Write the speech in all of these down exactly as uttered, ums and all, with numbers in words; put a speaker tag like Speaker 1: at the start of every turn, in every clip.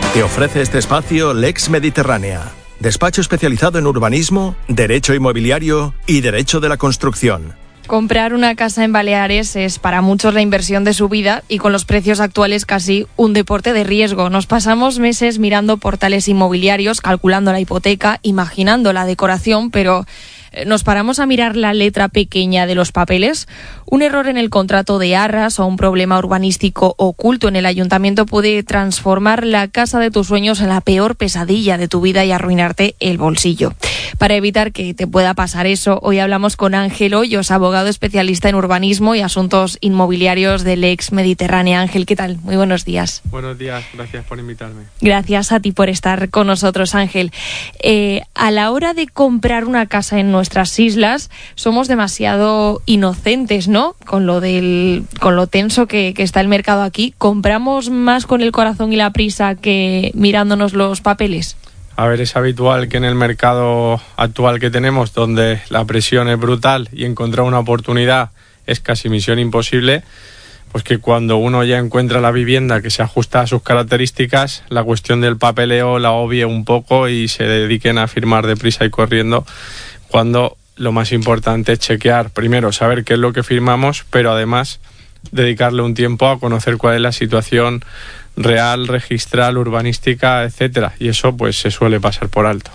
Speaker 1: Te ofrece este espacio Lex Mediterránea, despacho especializado en urbanismo, derecho inmobiliario y derecho de la construcción.
Speaker 2: Comprar una casa en Baleares es para muchos la inversión de su vida y con los precios actuales casi un deporte de riesgo. Nos pasamos meses mirando portales inmobiliarios, calculando la hipoteca, imaginando la decoración, pero nos paramos a mirar la letra pequeña de los papeles. Un error en el contrato de arras o un problema urbanístico oculto en el ayuntamiento puede transformar la casa de tus sueños en la peor pesadilla de tu vida y arruinarte el bolsillo. Para evitar que te pueda pasar eso, hoy hablamos con Ángel Hoyos, abogado especialista en urbanismo y asuntos inmobiliarios de Lex Mediterránea. Ángel, ¿qué tal? Muy buenos días.
Speaker 3: Buenos días, gracias por invitarme.
Speaker 2: Gracias a ti por estar con nosotros, Ángel. Eh, a la hora de comprar una casa en nuestras islas, somos demasiado inocentes, ¿no? Con lo del, con lo tenso que, que está el mercado aquí. ¿Compramos más con el corazón y la prisa que mirándonos los papeles?
Speaker 3: A ver, es habitual que en el mercado actual que tenemos, donde la presión es brutal y encontrar una oportunidad es casi misión imposible, pues que cuando uno ya encuentra la vivienda que se ajusta a sus características, la cuestión del papeleo la obvie un poco y se dediquen a firmar deprisa y corriendo, cuando lo más importante es chequear, primero, saber qué es lo que firmamos, pero además dedicarle un tiempo a conocer cuál es la situación real, registral, urbanística, etcétera. Y eso pues se suele pasar por alto.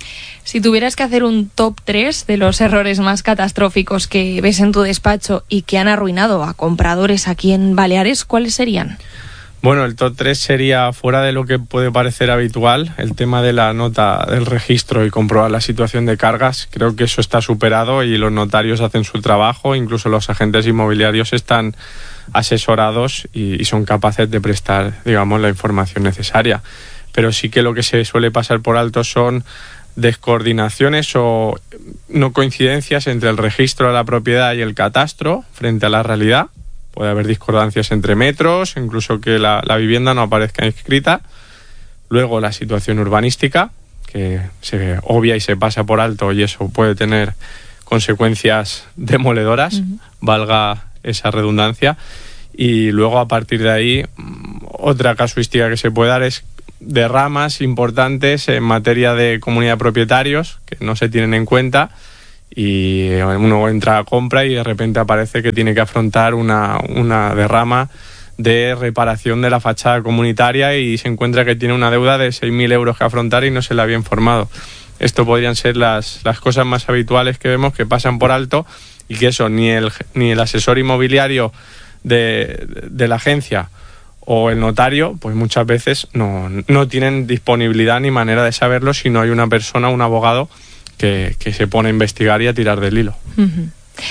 Speaker 2: Si tuvieras que hacer un top tres de los errores más catastróficos que ves en tu despacho y que han arruinado a compradores aquí en Baleares, ¿cuáles serían?
Speaker 3: Bueno, el top tres sería, fuera de lo que puede parecer habitual, el tema de la nota del registro y comprobar la situación de cargas. Creo que eso está superado y los notarios hacen su trabajo, incluso los agentes inmobiliarios están asesorados y, y son capaces de prestar, digamos, la información necesaria. Pero sí que lo que se suele pasar por alto son descoordinaciones o no coincidencias entre el registro de la propiedad y el catastro frente a la realidad. Puede haber discordancias entre metros, incluso que la, la vivienda no aparezca inscrita. Luego la situación urbanística, que se obvia y se pasa por alto y eso puede tener consecuencias demoledoras, uh-huh. valga esa redundancia. Y luego a partir de ahí, otra casuística que se puede dar es derramas importantes en materia de comunidad de propietarios que no se tienen en cuenta. Y uno entra a compra y de repente aparece que tiene que afrontar una, una derrama de reparación de la fachada comunitaria y se encuentra que tiene una deuda de seis mil euros que afrontar y no se le había informado. Esto podrían ser las, las cosas más habituales que vemos que pasan por alto y que eso ni el, ni el asesor inmobiliario de, de la agencia o el notario, pues muchas veces no, no tienen disponibilidad ni manera de saberlo si no hay una persona, un abogado, Que, que se pone a investigar y a tirar del hilo.
Speaker 2: Uh-huh.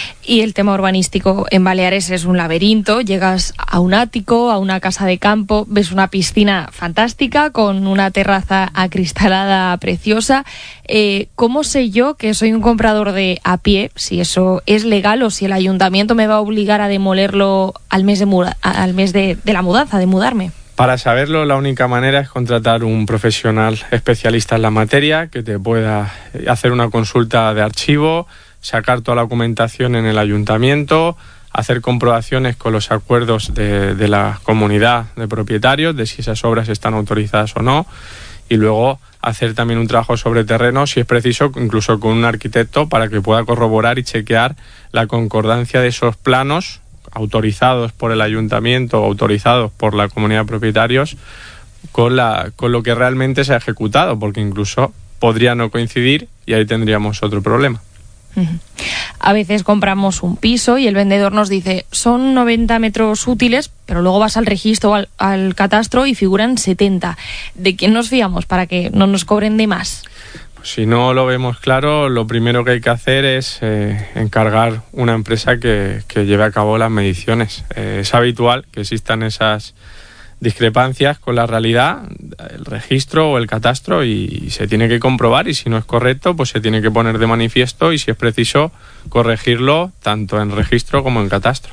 Speaker 2: Y el tema urbanístico en Baleares es un laberinto. Llegas a un ático, a una casa de campo, ves una piscina fantástica con una terraza acristalada preciosa. Eh, ¿Cómo sé yo que soy un comprador de a pie, si eso es legal o si el ayuntamiento me va a obligar a demolerlo al mes de, muda- al mes de, de la mudanza, de mudarme?
Speaker 3: Para saberlo, la única manera es contratar un profesional especialista en la materia que te pueda hacer una consulta de archivo, sacar toda la documentación en el ayuntamiento, hacer comprobaciones con los acuerdos de, de la comunidad de propietarios, de si esas obras están autorizadas o no, y luego hacer también un trabajo sobre terreno, si es preciso, incluso con un arquitecto, para que pueda corroborar y chequear la concordancia de esos planos autorizados por el ayuntamiento o autorizados por la comunidad de propietarios con, la, con lo que realmente se ha ejecutado, porque incluso podría no coincidir y ahí tendríamos otro problema.
Speaker 2: Uh-huh. A veces compramos un piso y el vendedor nos dice son noventa metros útiles, pero luego vas al registro o al, al catastro y figuran setenta. ¿De quién nos fiamos para que no nos cobren de más?
Speaker 3: Si no lo vemos claro, lo primero que hay que hacer es eh, encargar una empresa que, que lleve a cabo las mediciones. Eh, es habitual que existan esas discrepancias con la realidad, el registro o el catastro, y, y se tiene que comprobar, y si no es correcto, pues se tiene que poner de manifiesto y, si es preciso, corregirlo tanto en registro como en catastro.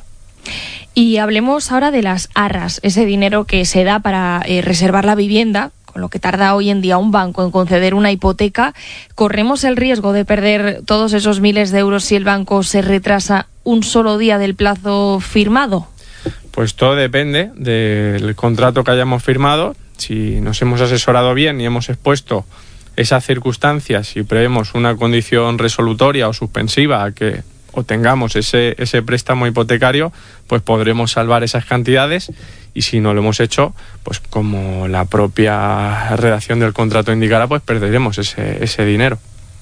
Speaker 2: Y hablemos ahora de las arras, ese dinero que se da para eh, reservar la vivienda, con lo que tarda hoy en día un banco en conceder una hipoteca. ¿Corremos el riesgo de perder todos esos miles de euros si el banco se retrasa un solo día del plazo firmado?
Speaker 3: Pues todo depende del contrato que hayamos firmado. Si nos hemos asesorado bien y hemos expuesto esas circunstancias y prevemos una condición resolutoria o suspensiva a que obtengamos ese, ese préstamo hipotecario, pues podremos salvar esas cantidades, y si no lo hemos hecho, pues como la propia redacción del contrato indicará, pues perderemos ese, ese dinero.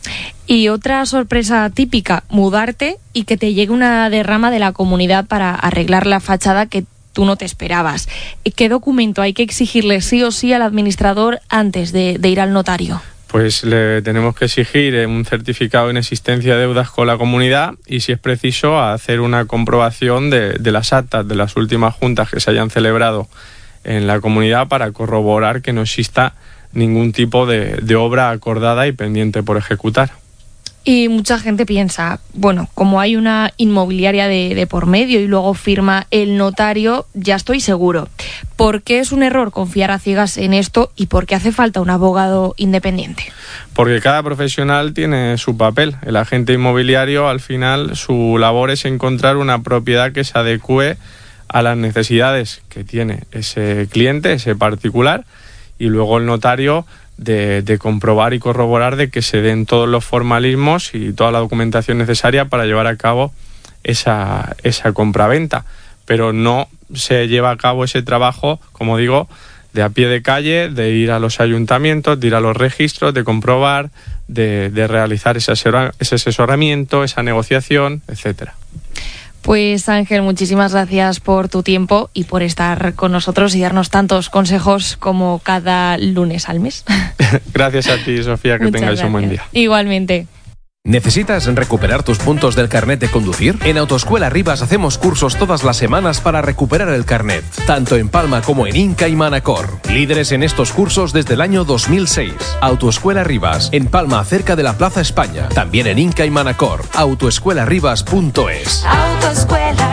Speaker 2: Y otra sorpresa típica, mudarte y que te llegue una derrama de la comunidad para arreglar la fachada que tú no te esperabas. ¿Qué documento hay que exigirle sí o sí al administrador antes de, de ir al notario?
Speaker 3: Pues le tenemos que exigir un certificado de inexistencia de deudas con la comunidad y, si es preciso, hacer una comprobación de, de las actas de las últimas juntas que se hayan celebrado en la comunidad para corroborar que no exista ningún tipo de, de obra acordada y pendiente por ejecutar.
Speaker 2: Y mucha gente piensa, bueno, como hay una inmobiliaria de, de por medio y luego firma el notario, ya estoy seguro. ¿Por qué es un error confiar a ciegas en esto y por qué hace falta un abogado independiente?
Speaker 3: Porque cada profesional tiene su papel. El agente inmobiliario, al final, su labor es encontrar una propiedad que se adecue a las necesidades que tiene ese cliente, ese particular, y luego el notario De, de comprobar y corroborar de que se den todos los formalismos y toda la documentación necesaria para llevar a cabo esa, esa compraventa. Pero no se lleva a cabo ese trabajo, como digo, de a pie de calle, de ir a los ayuntamientos, de ir a los registros, de comprobar, de, de realizar ese, asesora, ese asesoramiento, esa negociación, etcétera.
Speaker 2: Pues Ángel, muchísimas gracias por tu tiempo y por estar con nosotros y darnos tantos consejos como cada lunes al mes.
Speaker 3: Gracias a ti, Sofía, que
Speaker 2: Muchas
Speaker 3: tengáis
Speaker 2: gracias.
Speaker 3: un buen día.
Speaker 2: Igualmente.
Speaker 4: ¿Necesitas recuperar tus puntos del carnet de conducir? En Autoescuela Rivas hacemos cursos todas las semanas para recuperar el carnet, tanto en Palma como en Inca y Manacor. Líderes en estos cursos desde el año dos mil seis. Autoescuela Rivas, en Palma, cerca de la Plaza España. También en Inca y Manacor. autoescuela rivas punto es.
Speaker 5: Autoescuela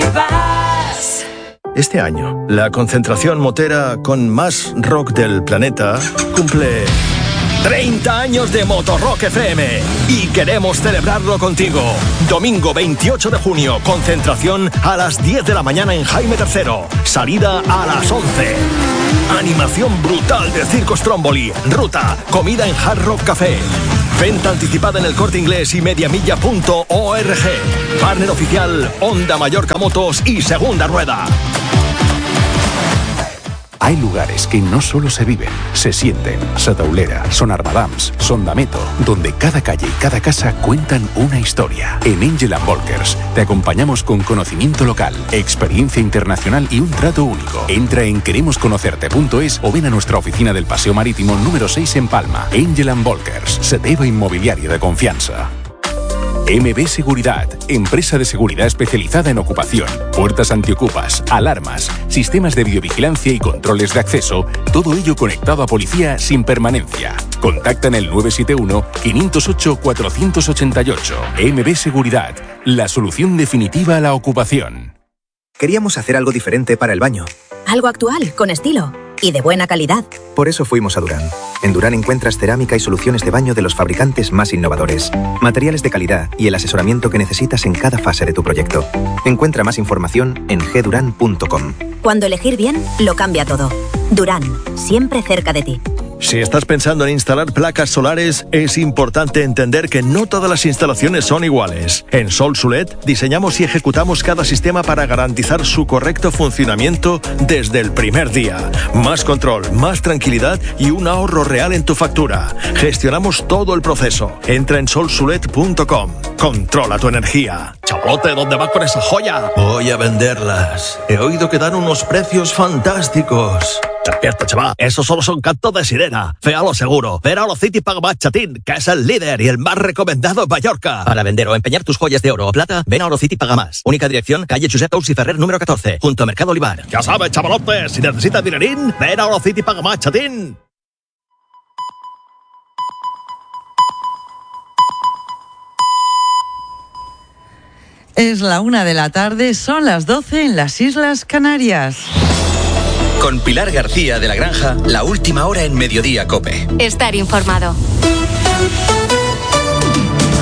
Speaker 5: Rivas.
Speaker 1: Este año, la concentración motera con más rock del planeta cumple treinta años de Motorrock F M y queremos celebrarlo contigo. Domingo veintiocho de junio, concentración a las diez de la mañana en Jaime tercero. Salida a las once. Animación brutal de Circo Stromboli. Ruta, comida en Hard Rock Café. Venta anticipada en El Corte Inglés y mediamilla punto org. Partner oficial Honda Mallorca Motos y Segunda Rueda.
Speaker 6: Hay lugares que no solo se viven, se sienten. Sataulera, Son Armadams, Son Dameto, donde cada calle y cada casa cuentan una historia. En Angel and Volkers te acompañamos con conocimiento local, experiencia internacional y un trato único. Entra en queremos conocerte punto es o ven a nuestra oficina del Paseo Marítimo número seis en Palma. Angel and Volkers, Seteva Inmobiliaria de confianza. M B Seguridad, empresa de seguridad especializada en ocupación, puertas antiocupas, alarmas, sistemas de videovigilancia y controles de acceso, todo ello conectado a policía sin permanencia. Contacta en el nueve siete uno, cinco cero ocho, cuatro ocho ocho. M B Seguridad, la solución definitiva a la ocupación.
Speaker 7: Queríamos hacer algo diferente para el baño.
Speaker 8: Algo actual, con estilo y de buena calidad.
Speaker 7: Por eso fuimos a Durán. En Durán encuentras cerámica y soluciones de baño de los fabricantes más innovadores, materiales de calidad y el asesoramiento que necesitas en cada fase de tu proyecto. Encuentra más información en g duran punto com.
Speaker 8: Cuando elegir bien, lo cambia todo. Durán, siempre cerca de ti.
Speaker 1: Si estás pensando en instalar placas solares, es importante entender que no todas las instalaciones son iguales. En SolSulet diseñamos y ejecutamos cada sistema para garantizar su correcto funcionamiento desde el primer día. Más control, más tranquilidad y un ahorro real en tu factura. Gestionamos todo el proceso. Entra en sol sulet punto com. Controla tu energía.
Speaker 9: Chavalote, ¿dónde vas con esa joya?
Speaker 1: Voy a venderlas. He oído que dan unos precios fantásticos.
Speaker 9: Despierta, chaval. Esos solo son cantos de sirena. Féalo seguro. Ven a Orocity Paga Más Chatín, que es el líder y el más recomendado en Mallorca.
Speaker 10: Para vender o empeñar tus joyas de oro o plata, ven a Orocity Paga Más. Única dirección, calle Josep Tous y Ferrer número catorce, junto a Mercado Olivar.
Speaker 9: Ya sabes, chavalote, si necesitas dinerín, ven a Orocity Paga Más Chatín.
Speaker 11: Es la una de la tarde, son las doce en las Islas Canarias.
Speaker 12: Con Pilar García de la Granja, la última hora en Mediodía COPE.
Speaker 5: Estar informado.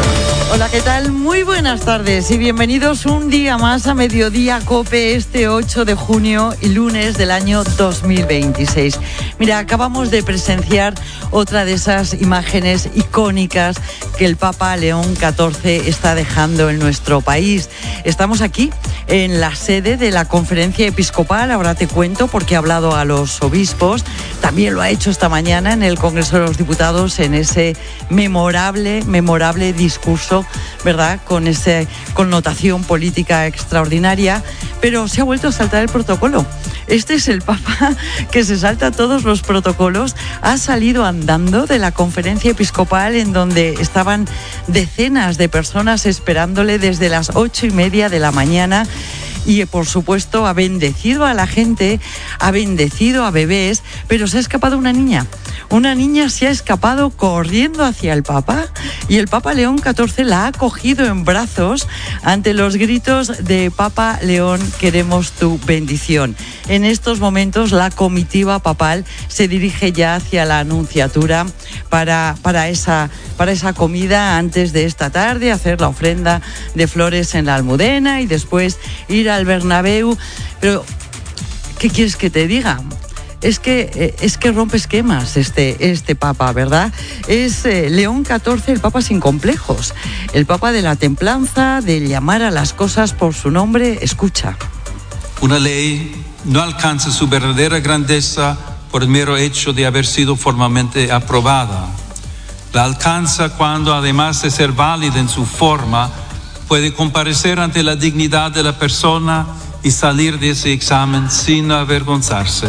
Speaker 11: Hola, ¿qué tal? Muy buenas tardes y bienvenidos un día más a Mediodía COPE este ocho de junio y lunes del año dos mil veintiséis. Mira, acabamos de presenciar otra de esas imágenes icónicas que el Papa León catorce está dejando en nuestro país. Estamos aquí en la sede de la Conferencia Episcopal, ahora te cuento porque ha hablado a los obispos, también lo ha hecho esta mañana en el Congreso de los Diputados en ese memorable, memorable discurso, ¿verdad?, con esa connotación política extraordinaria, pero se ha vuelto a saltar el protocolo. Este es el Papa que se salta todos los protocolos, ha salido andando de la Conferencia Episcopal en donde estaban decenas de personas esperándole desde las ocho y media de la mañana. Y por supuesto ha bendecido a la gente, ha bendecido a bebés, pero se ha escapado una niña. Una niña se ha escapado corriendo hacia el Papa y el Papa León catorce la ha cogido en brazos ante los gritos de Papa León, queremos tu bendición. En estos momentos la comitiva papal se dirige ya hacia la Anunciatura para, para, esa, para esa comida antes de esta tarde, hacer la ofrenda de flores en la Almudena y después ir al Bernabéu. Pero, ¿qué quieres que te diga? Es que, es que rompe esquemas este, este Papa, ¿verdad? Es eh, León catorce, el Papa sin complejos, el Papa de la templanza, de llamar a las cosas por su nombre. Escucha.
Speaker 13: Una ley no alcanza su verdadera grandeza por el mero hecho de haber sido formalmente aprobada. La alcanza cuando, además de ser válida en su forma, puede comparecer ante la dignidad de la persona y salir de ese examen sin avergonzarse.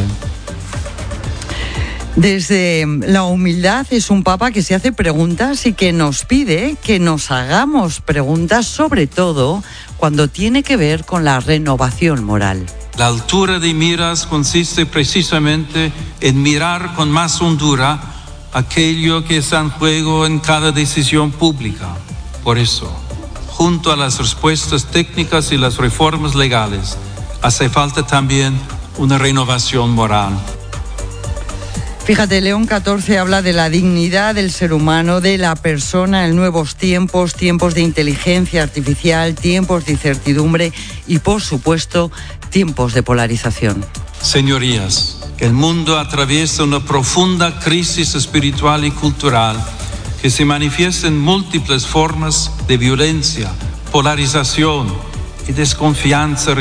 Speaker 11: Desde la humildad es un Papa que se hace preguntas y que nos pide que nos hagamos preguntas, sobre todo cuando tiene que ver con la renovación moral.
Speaker 13: La altura de miras consiste precisamente en mirar con más hondura aquello que está en juego en cada decisión pública. Por eso, junto a las respuestas técnicas y las reformas legales, hace falta también una renovación moral.
Speaker 11: Fíjate, León catorce habla de la dignidad del ser humano, de la persona en nuevos tiempos, tiempos de inteligencia artificial, tiempos de incertidumbre y, por supuesto, tiempos de polarización.
Speaker 13: Señorías, el mundo atraviesa una profunda crisis espiritual y cultural que se manifiesta en múltiples formas de violencia, polarización y desconfianza